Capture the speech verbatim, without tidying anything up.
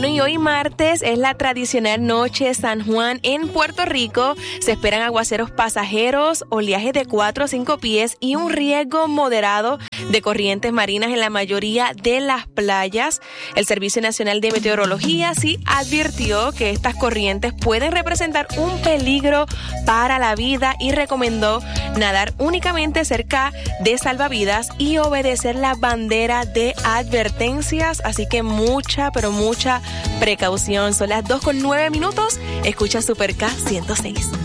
Bueno, y hoy martes es la tradicional noche de San Juan en Puerto Rico. Se esperan aguaceros pasajeros, oleaje de cuatro a cinco pies y un riesgo moderado de corrientes marinas en la mayoría de las playas. El Servicio Nacional de Meteorología sí advirtió que estas corrientes pueden representar un peligro para la vida y recomendó nadar únicamente cerca de salvavidas y obedecer la bandera de advertencias. Así que mucha, pero mucha precaución. Son las dos con nueve minutos. Escucha Super K ciento seis.